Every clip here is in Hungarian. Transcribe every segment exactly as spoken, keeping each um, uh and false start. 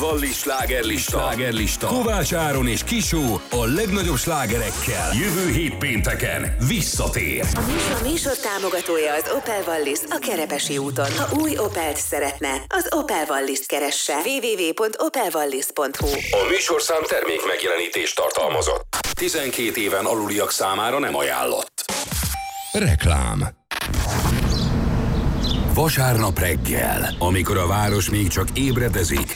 Vallis slágerlista. slágerlista. Kovács Áron és Kisó a legnagyobb slágerekkel. Jövő hét pénteken visszatér. A műsor, műsor támogatója az Opel Wallis a Kerepesi úton. Ha új Opelt szeretne, az Opel Wallis-t keresse. double-u double-u double-u pont opel wallis pont hu. A műsorszám termék megjelenítést tartalmazott. tizenkét éven aluliak számára nem ajánlott. Reklám. Vasárnap reggel, amikor a város még csak ébredezik,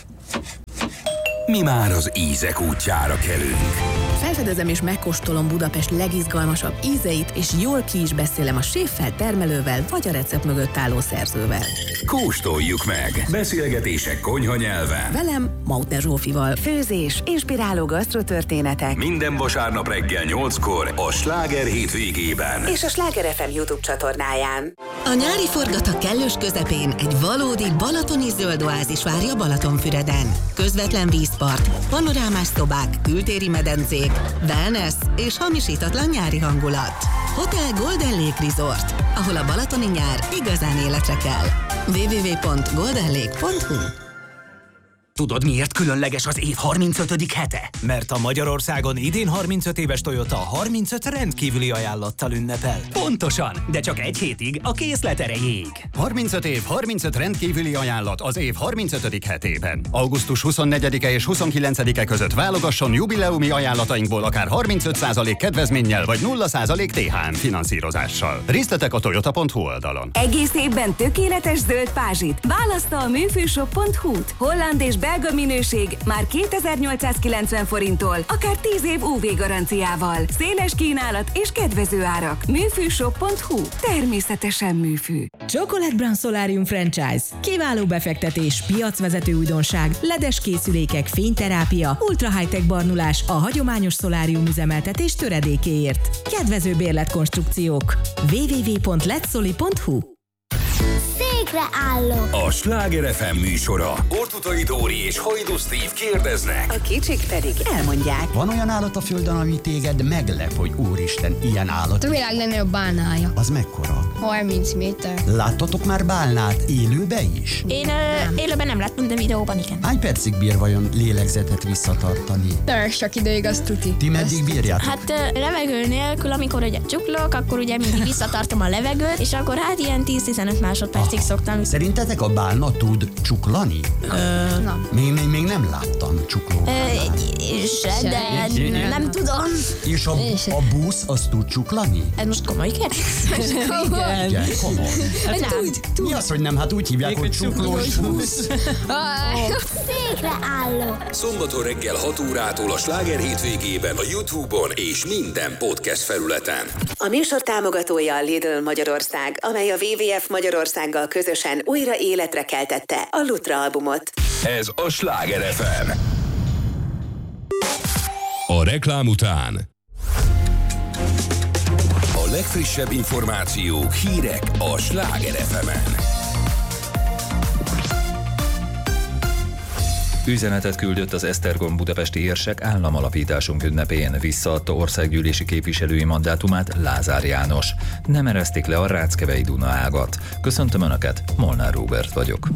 mi már az ízek útjára kelünk. Felfedezem és megkóstolom Budapest legizgalmasabb ízeit, és jól ki is beszélem a séffel, termelővel, vagy a recept mögött álló szerzővel. Kóstoljuk meg! Beszélgetések konyha nyelven. Velem, Mautner Zsófival. Főzés, inspiráló gasztrotörténetek. Minden vasárnap reggel nyolckor a Sláger hétvégében. És a Sláger ef em YouTube csatornáján. A nyári forgatag kellős közepén egy valódi balatoni zöld oázis várja Balatonfüreden. Közvetlen vízpart, panorámás szobák, kültéri medencék, wellness és hamisítatlan nyári hangulat. Hotel Golden Lake Resort, ahol a balatoni nyár igazán életre kell. double-u double-u double-u pont golden lake pont hu. Tudod, miért különleges az év harmincötödik hete? Mert a Magyarországon idén harmincöt éves Toyota harmincöt rendkívüli ajánlattal ünnepel. Pontosan, de csak egy hétig a készlet erejéig. harmincöt év, harmincöt rendkívüli ajánlat az év harmincötödik hetében. augusztus huszonnegyedike és huszonkilencedike között válogasson jubileumi ajánlatainkból akár harmincöt százalék kedvezménnyel vagy nulla százalék té há em finanszírozással. Részletek a toyota pont hu oldalon. Egész évben tökéletes zöld pázsit. Választa a műfűshop pont hu-t. Holland és belga minőség már kétezer-nyolcszázkilencven forinttól, akár tíz év ú vé garanciával. Széles kínálat és kedvező árak. műfűshop pont hu. Természetesen műfű. Chocolate Brown Solarium Franchise. Kiváló befektetés, piacvezető újdonság, ledes készülékek, fényterápia, ultra high-tech barnulás a hagyományos szolárium üzemeltetés töredékéért. Kedvező bérletkonstrukciók. double-u double-u double-u pont letsoli pont hu. Székre állok. A Sláger ef em műsora. Ortutai Dóri és Hajdú Steve kérdeznek. A kicsik pedig elmondják. Van olyan állat a földön, ami téged meglep, hogy úristen, ilyen állat? A világ legnagyobb bálnája. Az mekkora? harminc méter. Láttatok már bálnát élőbe is? Én ö, élőben nem láttam, de videóban igen. Hány percig bír vajon lélegzetet visszatartani? De csak ideig, az tuti. Ti meddig bírjátok? Hát ö, levegő nélkül, amikor ugye csuklok, akkor ugye mindig visszatartom a levegőt, és akkor hát ilyen tíz-tizenöt másodpercig szoktam. Szerintetek a bálna tud csuklani? Ö, még, még, még nem láttam csuklót. Se, de nem, nem tudom. És a, a busz az tud csuklani? Ez most komoly kérdés? Igen, igen, komoly. Hát nem. Mi az, hogy nem? Hát úgy hívják, hogy csuklós busz. Székre állok. Szombaton reggel hat órától a Sláger hétvégében a YouTube-on és minden podcast felületen. A műsor támogatója a Lidl Magyarország, amely a dupla vé vé ef Magyarországgal közösen újra életre keltette a Lutra albumot. Ez a Sláger ef em. A reklám után a legfrissebb információk, hírek a Sláger ef emen. Üzenetet küldött az Esztergom budapesti érsek államalapításunk ünnepén. Visszaadta országgyűlési képviselői mandátumát Lázár János. Nem eresztik le a Ráckevei Duna ágat. Köszöntöm Önöket, Molnár Róbert vagyok.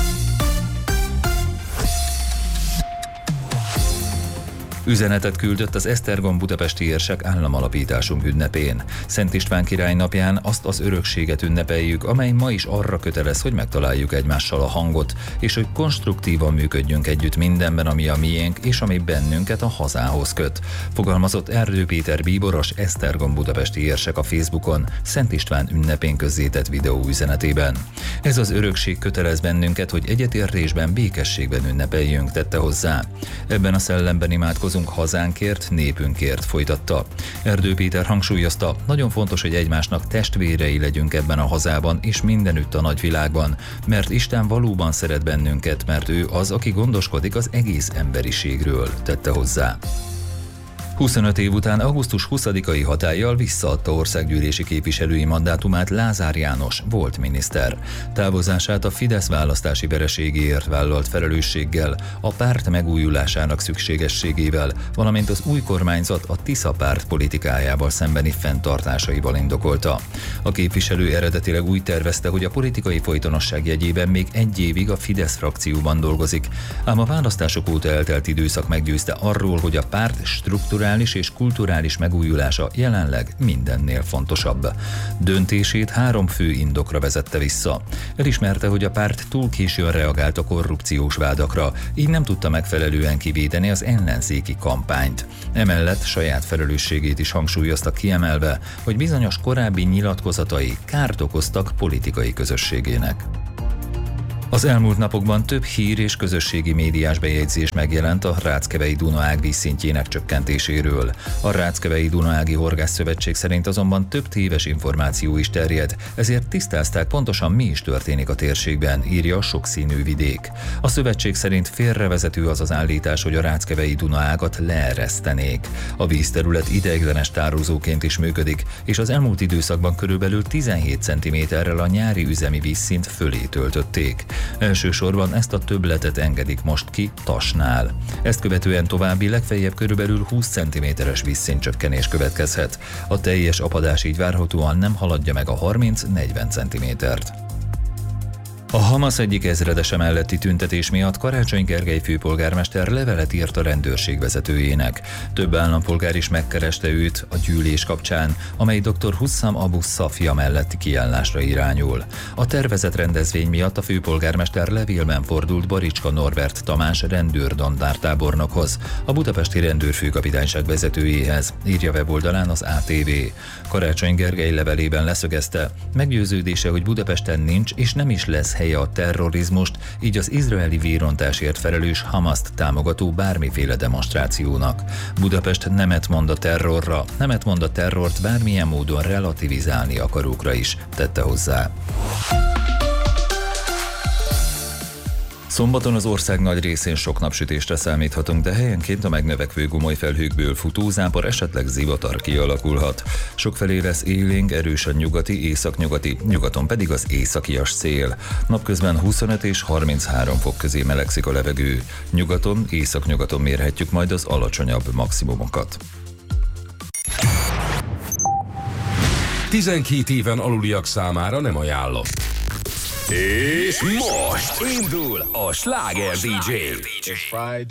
Üzenetet küldött az Esztergom budapesti érsek államalapításunk ünnepén. Szent István király napján azt az örökséget ünnepeljük, amely ma is arra kötelez, hogy megtaláljuk egymással a hangot, és hogy konstruktívan működjünk együtt mindenben, ami a miénk, és ami bennünket a hazához köt. Fogalmazott Erdő Péter bíboros Esztergom budapesti érsek a Facebookon Szent István ünnepén közzétett videó üzenetében. Ez az örökség kötelez bennünket, hogy egyetértésben, békességben ünnepeljünk, tette hozzá. Ebben a szellemben imádkozunk hazánkért, népünkért, folytatta. Erdő Péter hangsúlyozta, nagyon fontos, hogy egymásnak testvérei legyünk ebben a hazában és mindenütt a nagyvilágban, mert Isten valóban szeret bennünket, mert ő az, aki gondoskodik az egész emberiségről, tette hozzá. huszonöt év után augusztus huszadikai hatállyal visszaadta országgyűlési képviselői mandátumát Lázár János, volt miniszter. Távozását a Fidesz választási vereségéért vállalt felelősséggel, a párt megújulásának szükségességével, valamint az új kormányzat a Tisza párt politikájával szembeni fenntartásaival indokolta. A képviselő eredetileg úgy tervezte, hogy a politikai folytonosság jegyében még egy évig a Fidesz frakcióban dolgozik, ám a választások óta eltelt időszak meggyőzte arról, hogy a párt strukturális és kulturális megújulása jelenleg mindennél fontosabb. Döntését három fő indokra vezette vissza. Elismerte, hogy a párt túl későn reagált a korrupciós vádakra, így nem tudta megfelelően kivédeni az ellenzéki kampányt. Emellett saját felelősségét is hangsúlyozta, kiemelve, hogy bizonyos korábbi nyilatkozatai kárt okoztak politikai közösségének. Az elmúlt napokban több hír és közösségi médiás bejegyzés megjelent a Ráckevei Dunaág vízszintjének csökkentéséről. A Ráckevei Dunaági Horgászszövetség szerint azonban több téves információ is terjed, ezért tisztázták pontosan, mi is történik a térségben, írja a Sokszínű Vidék. A szövetség szerint félrevezető az az állítás, hogy a Ráckevei Dunaágat leeresztenék. A vízterület ideiglenes tározóként is működik, és az elmúlt időszakban körülbelül tizenhét centiméterrel a nyári üzemi vízszint fölé töltötték. Elsősorban ezt a többletet engedik most ki Tasnál. Ezt követően további legfeljebb körülbelül húsz centiméteres vízszintcsökkenés következhet. A teljes apadás így várhatóan nem haladja meg a harminc-negyven centimétert. A Hamas egyik ezredese melletti tüntetés miatt Karácsony Gergely főpolgármester levelet írt a rendőrség vezetőjének. Több állampolgár is megkereste őt a gyűlés kapcsán, amely doktor Hussam Abu Szafia melletti kiállásra irányul. A tervezett rendezvény miatt a főpolgármester levélben fordult Baricska Norbert Tamás rendőr-dandártábornokhoz, a budapesti rendőrfőkapitányság vezetőjéhez, írja weboldalán az á té vé. Karácsony Gergely levelében leszögezte, meggyőződése, hogy Budapesten nincs és nem is lesz helye a terrorizmust, így az izraeli vérontásért felelős Hamaszt támogató bármiféle demonstrációnak. Budapest nemet mond a terrorra, nemet mond a terrort bármilyen módon relativizálni akarókra is, tette hozzá. Szombaton az ország nagy részén sok napsütésre számíthatunk, de helyenként a megnövekvő gomoly felhőkből futó zápor, esetleg zivatar kialakulhat. Sokfelé lesz élénk, erősen nyugati, északnyugati, nyugaton pedig az északias szél. Napközben huszonöt és harminchárom fok közé melegszik a levegő. Nyugaton, északnyugaton mérhetjük majd az alacsonyabb maximumokat. tizenkét éven aluliak számára nem ajánlott. És most indul a Sláger dé dzsé.